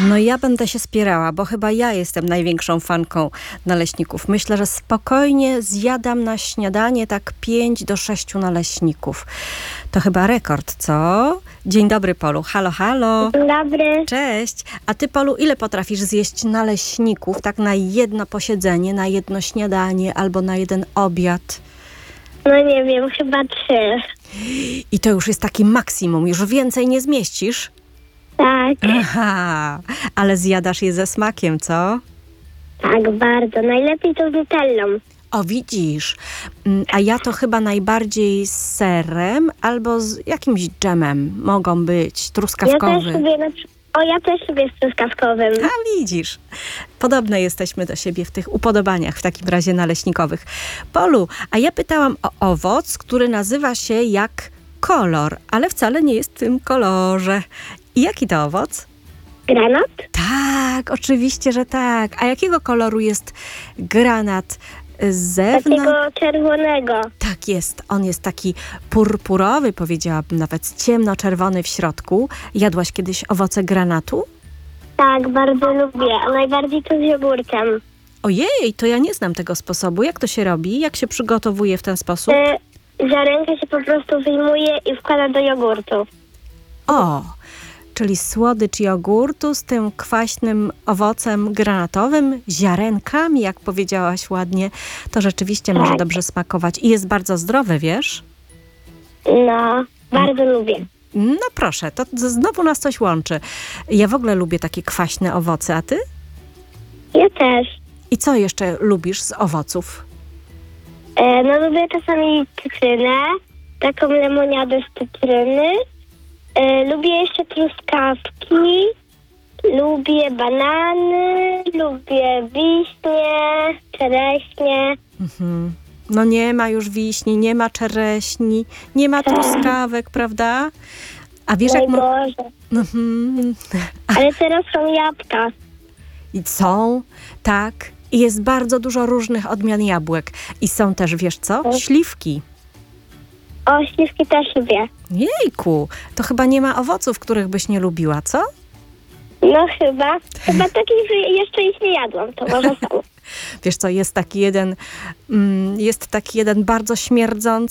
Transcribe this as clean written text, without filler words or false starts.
No ja będę się spierała, bo chyba ja jestem największą fanką naleśników. Myślę, że spokojnie zjadam na śniadanie tak 5 do 6 naleśników. To chyba rekord, co? Dzień dobry, Polu. Halo, halo. Dzień dobry. Cześć. A ty, Polu, ile potrafisz zjeść naleśników tak na jedno posiedzenie, na jedno śniadanie albo na jeden obiad? No nie wiem, chyba 3. I to już jest taki maksimum. Już więcej nie zmieścisz? Tak, Aha, ale zjadasz je ze smakiem, co? tak, bardzo. Najlepiej to z nutellą. O, widzisz. A ja to chyba najbardziej z serem albo z jakimś dżemem. Mogą być Ja truskawkowy. też lubię, ja też lubię z truskawkowym. A widzisz, podobne jesteśmy do siebie w tych upodobaniach, w takim razie naleśnikowych. Polu, a ja pytałam o owoc, który nazywa się jak kolor, ale wcale nie jest w tym kolorze. I jaki to owoc? Granat? Tak, oczywiście, że tak. A jakiego koloru jest granat z zewnątrz? Takiego czerwonego. Tak jest, on jest taki purpurowy, powiedziałabym nawet ciemnoczerwony w środku. Jadłaś kiedyś owoce granatu? Tak, bardzo lubię, a najbardziej to z jogurtem. Ojej, to ja nie znam tego sposobu. Jak to się robi? Jak się przygotowuje w ten sposób? Ziarenka się po prostu wyjmuje i wkłada do jogurtu. O, czyli słodycz jogurtu z tym kwaśnym owocem granatowym, ziarenkami, jak powiedziałaś ładnie. To rzeczywiście może dobrze smakować i jest bardzo zdrowe, wiesz? No, bardzo lubię. No proszę, to znowu nas coś łączy. Ja w ogóle lubię takie kwaśne owoce, a ty? Ja też. I co jeszcze lubisz z owoców? No lubię czasami cytrynę, taką lemoniadę z cytryny. Lubię jeszcze truskawki, lubię banany, lubię wiśnie, czereśnie. No nie ma już wiśni, nie ma czereśni, nie ma truskawek, prawda? A wiesz jak... Najgorzej. Ale teraz są jabłka. I są, tak. I jest bardzo dużo różnych odmian jabłek. I są też, wiesz co? Śliwki. O, śliwki też lubię. Jejku, to chyba nie ma owoców, których byś nie lubiła, co? No chyba. Chyba takich, że jeszcze ich nie jadłam, to może są. Wiesz co, jest taki jeden bardzo śmierdzący